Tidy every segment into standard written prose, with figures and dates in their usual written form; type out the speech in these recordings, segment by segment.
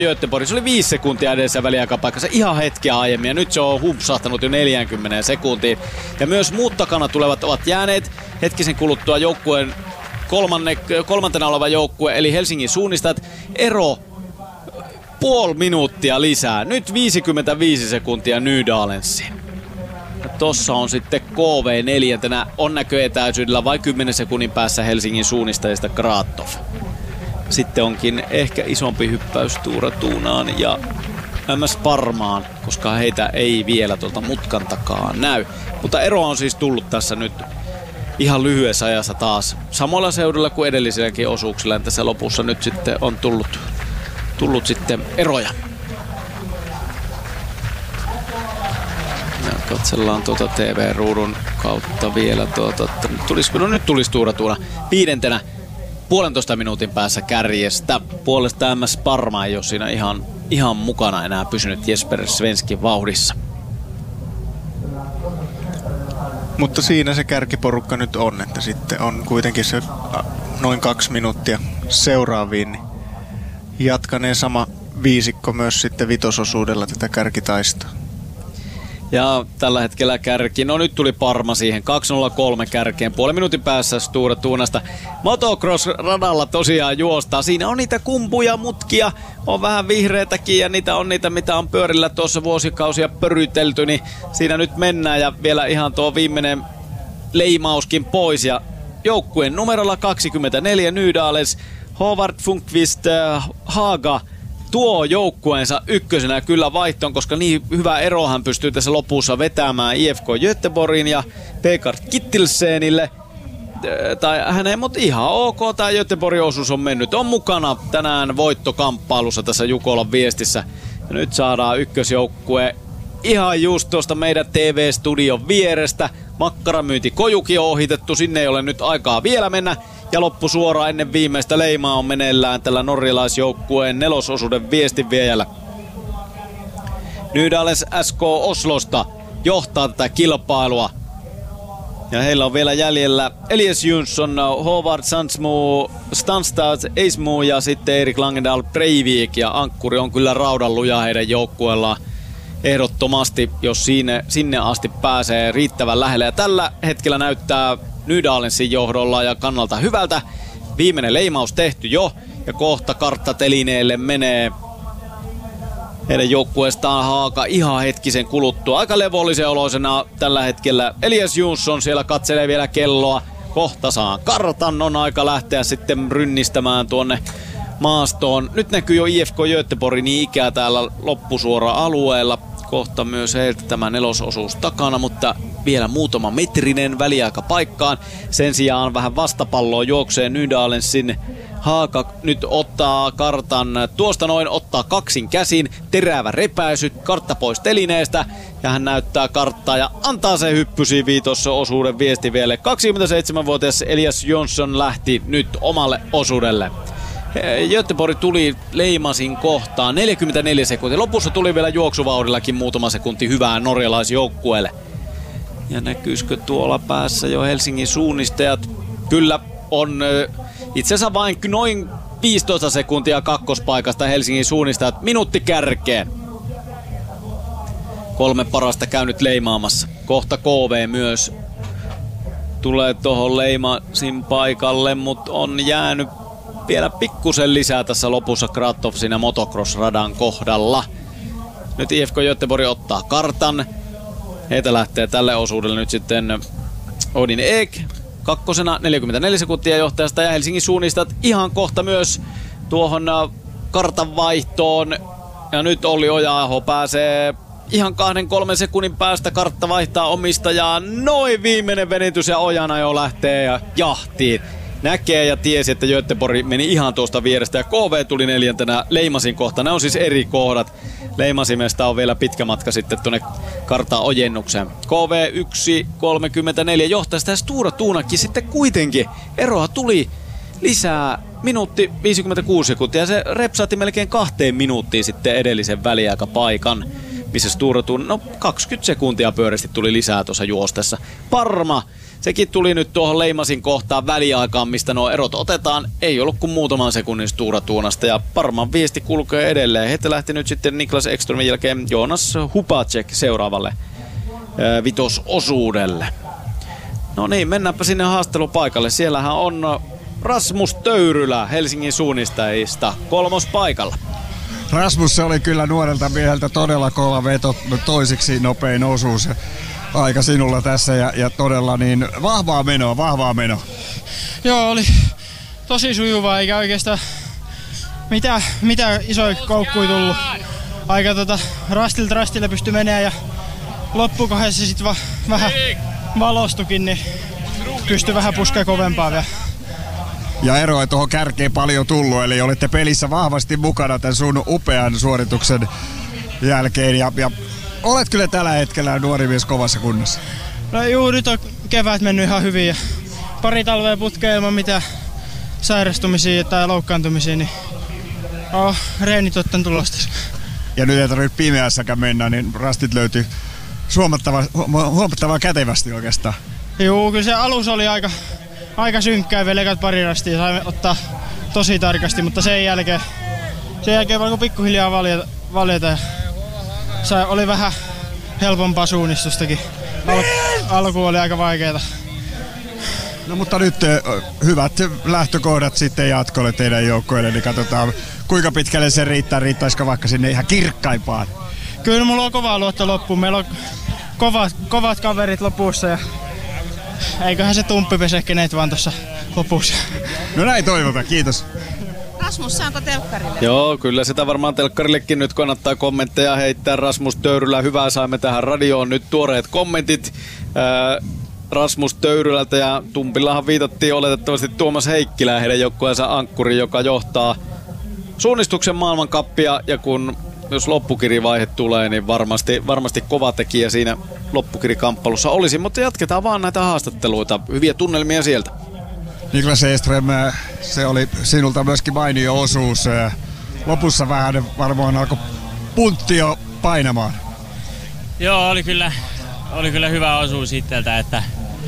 Göteborg, se oli 5 sekuntia edessä väliaikapaikassa ihan hetkeä aiemmin ja nyt se on humpsahtanut jo 40 sekuntiin. Ja myös muut takana tulevat ovat jääneet hetkisen kuluttua joukkueen kolmantena oleva joukkue eli Helsingin Suunnistajat. Ero puoli minuuttia lisää. Nyt 55 sekuntia Nydalensiin. Ja tossa on sitten KV neljäntenä, on näköetäisyydellä vain 10 sekunnin päässä Helsingin Suunnistajista Gratov. Sitten onkin ehkä isompi hyppäys Tuura Tuunaan ja MS Parmaan, koska heitä ei vielä tuolta mutkan takaa näy. Mutta eroa on siis tullut tässä nyt ihan lyhyessä ajassa taas samalla seudulla kuin edellisilläkin osuuksilla. Tässä lopussa nyt sitten on tullut sitten eroja. Ja katsellaan tuota TV-ruudun kautta vielä nyt tulisi Tuura Tuuna viidentenä 1,5 minuutin päässä kärjestä. Puolesta MS Parma ei ole siinä ihan mukana enää pysynyt Jesper Svenskin vauhdissa. Mutta siinä se kärkiporukka nyt on, että sitten on kuitenkin se noin 2 minuuttia seuraaviin. Niin jatkaneen sama viisikko myös sitten vitososuudella tätä kärkitaistoa. Ja tällä hetkellä kärki, no nyt tuli Parma siihen, 2.03 kärkeen, puolen minuutin päässä Tuura Tuunasta. Motocross-radalla tosiaan juostaa, siinä on niitä kumpuja, mutkia, on vähän vihreitäkin ja niitä on niitä, mitä on pyörillä tuossa vuosikausia pörytelty, niin siinä nyt mennään ja vielä ihan tuo viimeinen leimauskin pois. Ja joukkueen numerolla 24 Nydalens, Håvard Funkvist Haga tuo joukkueensa ykkösenä kyllä vaihtoon, koska niin hyvä ero hän pystyy tässä lopussa vetämään IFK Göteborgin ja Pekard Kittelsenille. Tai häneen, mutta ihan ok, tämä Göteborgin osuus on mennyt. On mukana tänään voittokamppailussa tässä Jukolan viestissä. Ja nyt saadaan ykkösjoukkue ihan just tuosta meidän TV-studion vierestä. Makkaramyynti Kojuki on ohitettu, sinne ei ole nyt aikaa vielä mennä. Ja loppu suoraan ennen viimeistä leimaa on meneillään tällä norjalaisjoukkueen nelososuuden viestinviejällä. Nydalens SK Oslosta johtaa tätä kilpailua. Ja heillä on vielä jäljellä Elias Jonsson, Håvard Stanstad Eismo ja sitten Erik Langendal Breivik. Ja ankkuri on kyllä raudanluja heidän joukkueellaan ehdottomasti, jos sinne asti pääsee riittävän lähelle. Ja tällä hetkellä näyttää Nydalensin johdolla ja kannalta hyvältä. Viimeinen leimaus tehty jo ja kohta karttatelineelle menee heidän joukkueestaan Haaka ihan hetkisen kuluttua. Aika levollisen oloisena tällä hetkellä Elias Jonsson siellä katselee vielä kelloa. Kohta saa kartan, on aika lähteä sitten rynnistämään tuonne maastoon. Nyt näkyy jo IFK Göteborgin ikää täällä loppusuora-alueella. Kohta myös heiltä tämä nelososuus takana, mutta vielä muutama metrinen väliaika paikkaan. Sen sijaan vähän vastapalloa juoksee Nydalensin Haaka nyt ottaa kartan tuosta noin, ottaa kaksin käsin, terävä repäisy, kartta pois telineestä ja hän näyttää karttaa ja antaa se hyppysi viitossa osuuden viesti vielä. 27-vuotias Elias Jonsson lähti nyt omalle osuudelle. Göteborg tuli leimasin kohtaan 44 sekuntia. Lopussa tuli vielä juoksuvauhdillakin muutama sekunti hyvää norjalaisjoukkueelle. Ja näkyisikö tuolla päässä jo Helsingin Suunnistajat? Kyllä on itse asiassa vain noin 15 sekuntia kakkospaikasta Helsingin Suunnistajat minuutti kärkeen. 3 parasta käynyt leimaamassa. Kohta KV myös tulee tuohon leimasin paikalle, mutta on jäänyt vielä pikkusen lisää tässä lopussa Gratov siinä motocross-radan kohdalla. Nyt IFK Göteborg ottaa kartan. Heitä lähtee tälle osuudelle nyt sitten Odin Ek kakkosena 44 sekuntia johtajasta ja Helsingin Suunnistajat ihan kohta myös tuohon kartan vaihtoon. Ja nyt Olli Oja-aho pääsee ihan 2-3 sekunnin päästä kartta vaihtaa omistajaa. Noin viimeinen venitys ja Ojana jo lähtee jahtiin. Näkee ja tiesi, että Göteborg meni ihan tuosta vierestä ja KV tuli neljäntenä leimasin kohta. Ne on siis eri kohdat. Leimasimesta on vielä pitkä matka sitten tuonne kartan ojennukseen. KV 1.34 johtaa sitä Tuura Tuunakin sitten kuitenkin. Eroa tuli lisää minuutti 56 sekuntia ja se repsaatti melkein 2 minuuttiin sitten edellisen väliaikapaikan. Missä Tuura Tuuna, 20 sekuntia pyöreästi tuli lisää tuossa juostessa. Parma sekin tuli nyt tuohon Leimasin kohtaan väliaikaan, mistä nuo erot otetaan. Ei ollut kuin muutaman sekunnin Stura-tuunasta ja Parman viesti kulkee edelleen. Heitä lähti nyt sitten Niklas Ekströmin jälkeen Jonas Hupacek seuraavalle vitososuudelle. No niin, mennäänpä sinne haastattelupaikalle. Siellähän on Rasmus Töyrylä Helsingin suunnistajista 3. paikalla. Rasmus, se oli kyllä nuorelta mieheltä todella kova veto, toisiksi nopein osuus aika sinulla tässä ja todella niin vahvaa menoa. Joo, oli tosi sujuvaa eikä oikeastaan mitä isoja koukkuja tullut. Aika rastilta rastille pystyi menemään ja loppukohdassa sitten vähän valostukin, niin pystyi vähän puskemaan kovempaa vielä. Ja eroa tuohon kärkeen paljon tullut, eli olette pelissä vahvasti mukana tämän sun upean suorituksen jälkeen. Ja olet kyllä tällä hetkellä nuori mies kovassa kunnossa. No juu, nyt on kevät mennyt ihan hyvin ja pari talvea putkea ilman mitään sairastumisia tai loukkaantumisia, niin reenit ottanut tulosta. Ja nyt ei tarvitse pimeässäkään mennä, niin rastit löytyy huomattavan kätevästi oikeastaan. Juu, kyllä se alus oli aika synkkää, vielä ekat pari rastia saimme ottaa tosi tarkasti, mutta sen jälkeen vaan pikkuhiljaa valjeta ja oli vähän helpompaa suunnistustakin. Alku oli aika vaikeeta. No mutta nyt hyvät lähtökohdat sitten jatkolle teidän joukkoille, niin katsotaan kuinka pitkälle se riittää, riittäisikö vaikka sinne ihan kirkkaimpaan. Kyllä mulla on kovaa luotto loppuun, meillä on kovat kaverit lopussa ja eiköhän se tumppi pese kenet vaan tuossa lopussa. No näin toivotaan, kiitos. Rasmus, saanko telkkarille? Joo, kyllä sitä varmaan telkkarillekin nyt kannattaa kommentteja heittää. Rasmus Töyrylä, hyvää saimme tähän radioon nyt tuoreet kommentit Rasmus Töyrylältä ja Tumpillahan viitattiin oletettavasti Tuomas Heikkilä, heidän joukkueensa ankkuri, joka johtaa suunnistuksen maailmankappia ja jos loppukirivaihe tulee, niin varmasti kova tekijä siinä loppukirikamppailussa olisi, mutta jatketaan vaan näitä haastatteluita. Hyviä tunnelmia sieltä. Niklas Eström, se oli sinulta myöskin mainio osuus. Lopussa vähän varmaan alkoi puntti jo painamaan. Joo, oli kyllä hyvä osuus itseltä, että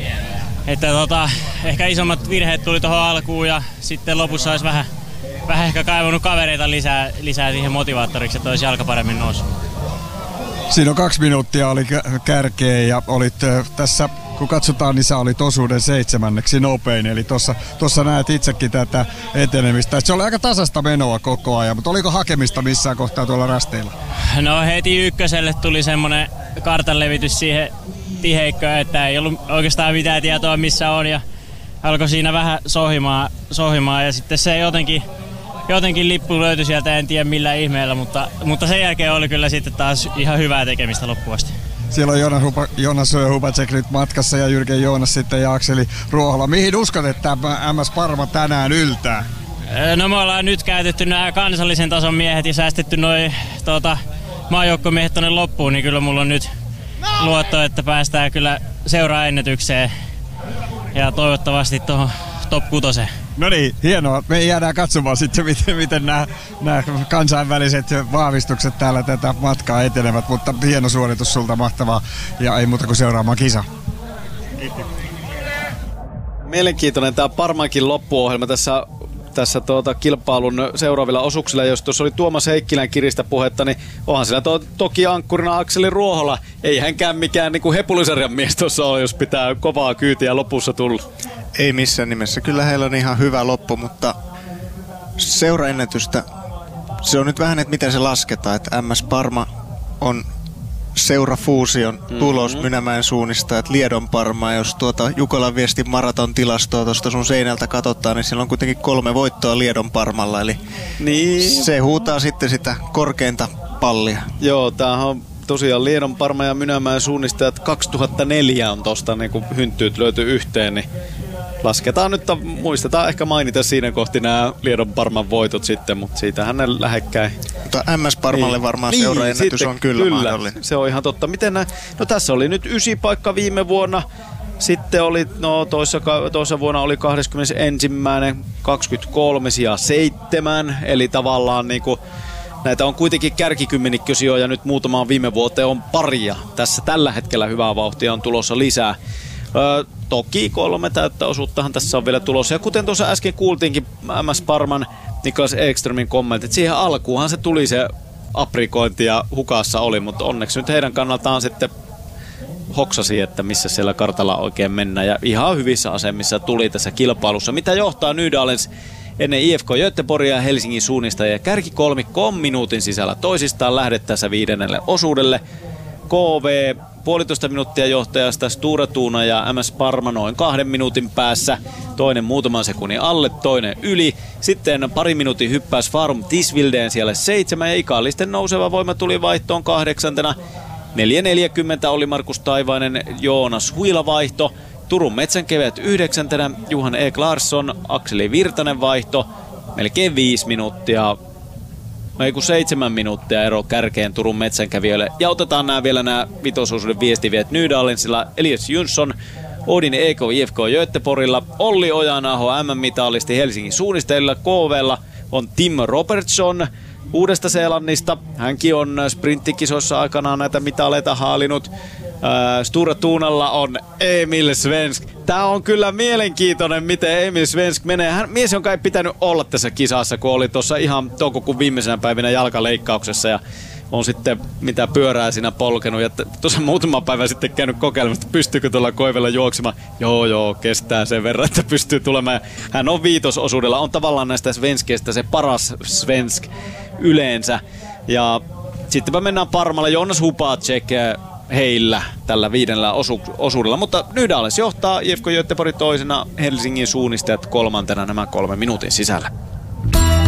ehkä isommat virheet tuli tuohon alkuun ja sitten lopussa olisi vähän ehkä kaivannut kavereita lisää siihen motivaattoriksi, että olisi jalka paremmin noussut. Siinä on 2 minuuttia oli kärkeä ja olit tässä, kun katsotaan, niin sä olit osuuden 7. nopein. Eli tuossa näet itsekin tätä etenemistä. Se oli aika tasasta menoa koko ajan, mutta oliko hakemista missään kohtaa tuolla rasteilla? No heti ykköselle tuli semmoinen kartanlevitys siihen tiheikköön, että ei ollut oikeastaan mitään tietoa missä on ja alkoi siinä vähän sohimaan ja sitten se jotenkin lippu löytyi sieltä, en tiedä millä ihmeellä, mutta sen jälkeen oli kyllä sitten taas ihan hyvää tekemistä loppuasti. Siellä on Jonas Hupacek nyt matkassa ja Jyrken Joonas sitten ja Akseli Ruohola. Mihin uskot, että MS Parma tänään yltää? No me ollaan nyt käytetty nämä kansallisen tason miehet ja säästetty noi maajoukkomiehet tonne loppuun, niin kyllä mulla on nyt luotto, että päästään kyllä seuraennätykseen ja toivottavasti tuohon top 6. No niin, hienoa. Me jäädään katsomaan sitten, miten nämä kansainväliset vahvistukset täällä tätä matkaa etenevät, mutta hieno suoritus sulta, mahtavaa, ja ei muuta kuin seuraamaan kisa. Mielenkiintoinen tämä Parmankin loppuohjelma tässä kilpailun seuraavilla osuuksilla. Jos tuossa oli Tuomas Heikkilän kiristä puhetta, niin onhan siellä toki ankkurina Akseli Ruohola. Ei hänkään mikään niin kuin hepulisarjan mies tuossa ole, jos pitää kovaa kyytiä lopussa tulla. Ei missään nimessä. Kyllä heillä on ihan hyvä loppu, mutta seuraennätystä, se on nyt vähän, että miten se lasketaan. Että MS Parma on seurafuusion tulos Mynämäen suunnista, että Liedon Parma, jos Jukolan viestin maraton tilastoa tuosta sun seinältä katsotaan, niin siellä on kuitenkin 3 voittoa Liedon Parmalla, eli niin. Se huutaa sitten sitä korkeinta pallia. Joo, tämähän on tosiaan Liedon Parma ja Mynämäen suunnistajat 2004 on tosta niin kun hynttyyt löytyy yhteen, niin lasketaan nyt, muistetaan ehkä mainita siinä kohti nämä Liedon Parman voitot sitten, mutta siitähän ne lähekkäin. Mutta MS Parmalle niin, varmaan seuraennätys on kyllä mahdollinen. Se on ihan totta. Miten no tässä oli nyt 9 paikka viime vuonna. Sitten oli, toissa vuonna oli 21. 23 sijaa 7, eli tavallaan niinku näitä on kuitenkin kärkikymmenikkösijoja nyt muutamaan viime vuoteen on paria. Tässä tällä hetkellä hyvää vauhtia on tulossa lisää. Toki 3 täyttä osuuttahan tässä on vielä tulossa. Ja kuten tuossa äsken kuultiinkin MS Parman Niklas Ekströmin kommentit, siihen alkuunhan se tuli se aprikointi ja hukassa oli, mutta onneksi nyt heidän kannaltaan sitten hoksasi, että missä siellä kartalla oikein mennään. Ja ihan hyvissä asemissa tuli tässä kilpailussa, mitä johtaa Nydalens ennen IFK Göteborgia ja Helsingin suunnista ja kärkikolmikko minuutin sisällä toisistaan lähdettäessä 5. osuudelle. KV 1,5 minuuttia johtajasta, Stora Tuna ja MS Parma noin 2 minuutin päässä. Toinen muutaman sekunnin alle, toinen yli. Sitten pari minuutin hyppäys Farum Tisvildeen siellä 7 ja ikallisten nouseva voima tuli vaihtoon 8. 4.40 oli Markus Taivainen, Joonas Huila vaihto. Turun Metsänkeväät 9. Juhan E. Larsson, Akseli Virtanen vaihto. Melkein 5 minuuttia. Ei kun 7 minuuttia ero kärkeen Turun Metsänkävijöille. Ja otetaan nämä vitososuuden viestiviet Nydalensilla. Elias Jönsson, Odin EK IFK Göteborgilla. Olli Ojanaho MM-mitalisti Helsingin suunnistajilla. KV:lla on Tim Robertson Uudesta-Seelannista. Hänkin on sprinttikisoissa aikanaan näitä mitaleita haalinut. Stora Tunalla on Emil Svensk. Tää on kyllä mielenkiintoinen, miten Emil Svensk menee. Mies on kai pitänyt olla tässä kisassa, kun oli tuossa ihan toukokuun viimeisenä päivinä jalkaleikkauksessa ja on sitten mitä pyörää siinä polkenut. Ja tuossa muutama päivä sitten käynyt kokeilemassa, että pystyykö tuolla koivella juoksemaan. Joo, kestää sen verran, että pystyy tulemaan. Hän on 5. osuudella, on tavallaan näistä svenskeistä se paras svensk yleensä. Ja sittenpä mennään Parmalle, Jonas Hupacek heillä tällä 5. osuudella, mutta Nydalens johtaa IFK Göteborg toisena, Helsingin suunnistajat 3. nämä 3 minuutin sisällä.